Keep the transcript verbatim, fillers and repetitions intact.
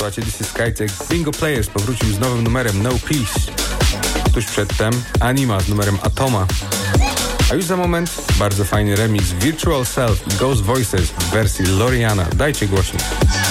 Słuchajcie, This is Skytech. Bingo Players powrócił z nowym numerem No Peace. Tuż przedtem Anima z numerem Atoma. A już za moment bardzo fajny remix Virtual Self i Ghost Voices w wersji Loriana. Dajcie głośniej.